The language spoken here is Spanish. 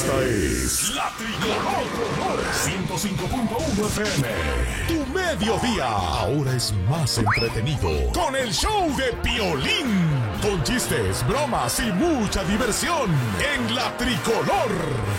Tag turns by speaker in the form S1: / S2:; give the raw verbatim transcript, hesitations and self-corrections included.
S1: Esta es La Tricolor ciento cinco punto uno F M. Tu mediodía ahora es más entretenido con el show de Piolín. Con chistes, bromas y mucha diversión en La Tricolor.